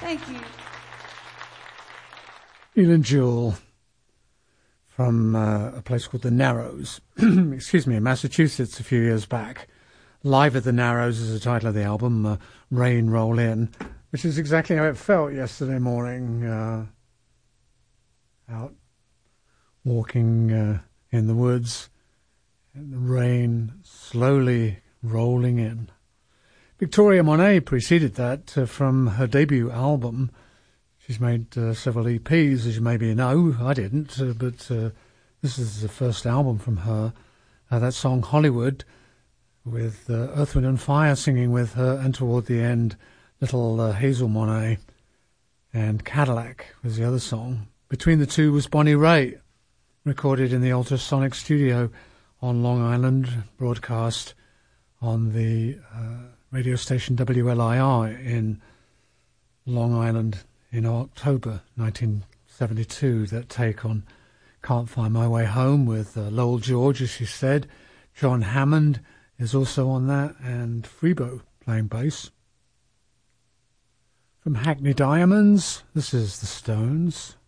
Thank you. Neil and Jewel from a place called The Narrows, excuse me, in Massachusetts a few years back. Live at The Narrows is the title of the album, Rain Roll In, which is exactly how it felt yesterday morning, out walking in the woods, and the rain slowly rolling in. Victoria Monet preceded that from her debut album. She's made several EPs, as you maybe know. I didn't, but this is the first album from her. That song, Hollywood, with Earth, Wind and Fire singing with her, and toward the end, little Hazel Monet, and Cadillac was the other song. Between the two was Bonnie Raitt, recorded in the Ultrasonic Studio on Long Island, broadcast on the radio station WLIR in Long Island in October 1972. That take on Can't Find My Way Home with Lowell George, as she said. John Hammond is also on that, and Freebo playing bass. From Hackney Diamonds, this is The Stones.